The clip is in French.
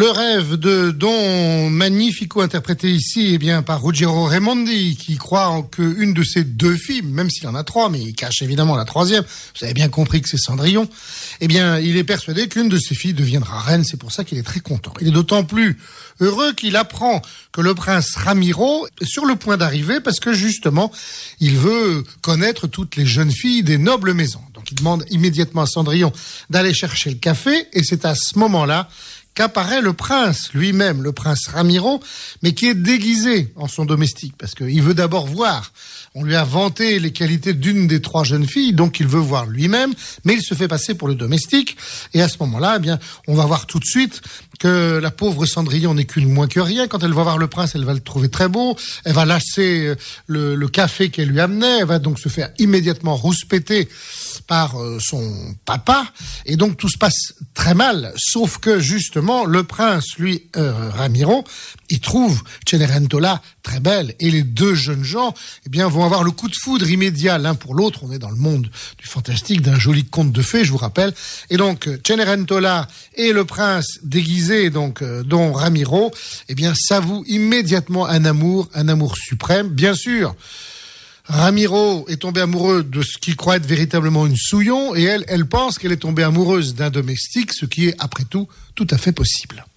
Le rêve de Don Magnifico, interprété ici par Ruggiero Raimondi, qui croit qu'une de ses deux filles, même s'il en a trois, mais il cache évidemment la troisième, vous avez bien compris que c'est Cendrillon, il est persuadé qu'une de ses filles deviendra reine, c'est pour ça qu'il est très content. Il est d'autant plus heureux qu'il apprend que le prince Ramiro est sur le point d'arriver parce que justement, il veut connaître toutes les jeunes filles des nobles maisons. Donc il demande immédiatement à Cendrillon d'aller chercher le café et c'est à ce moment-là qu'apparaît le prince lui-même, le prince Ramiro, mais qui est déguisé en son domestique, parce qu'il veut d'abord voir. On lui a vanté les qualités d'une des trois jeunes filles, donc il veut voir lui-même, mais il se fait passer pour le domestique, et à ce moment-là, on va voir tout de suite que la pauvre Cendrillon n'est qu'une moins que rien. Quand elle va voir le prince, elle va le trouver très beau, elle va lasser le café qu'elle lui amenait, elle va donc se faire immédiatement rouspéter par son papa, et donc tout se passe très mal, sauf que justement, le prince, lui, Ramiro, il trouve Cenerentola très belle, et les deux jeunes gens, vont avoir le coup de foudre immédiat l'un pour l'autre. On est dans le monde du fantastique, d'un joli conte de fées, je vous rappelle. Et donc, Cenerentola et le prince déguisé, Don Ramiro, s'avouent immédiatement un amour suprême. Bien sûr, Ramiro est tombé amoureux de ce qu'il croit être véritablement une souillon, et elle pense qu'elle est tombée amoureuse d'un domestique, ce qui est, après tout à fait possible.